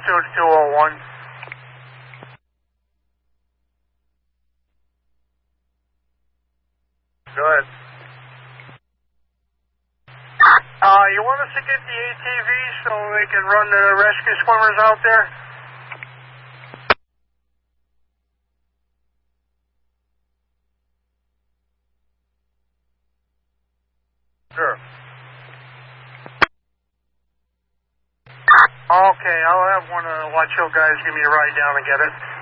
altitude 201. Go ahead. You want us to get the ATV so we can run the rescue swimmers out there? Sure. Okay, I'll have one of the Watch Hill guys give me a ride down and get it.